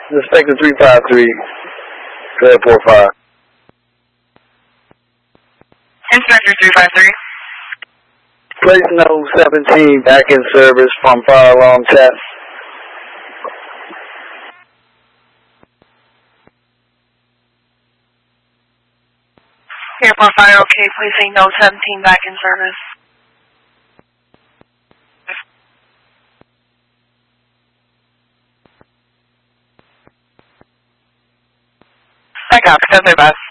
Inspector 353, Airport 5. Inspector 353. Place note 17 back in service from fire alarm test. Airport 5, okay, placing note 17 back in service. I got it, that's my best.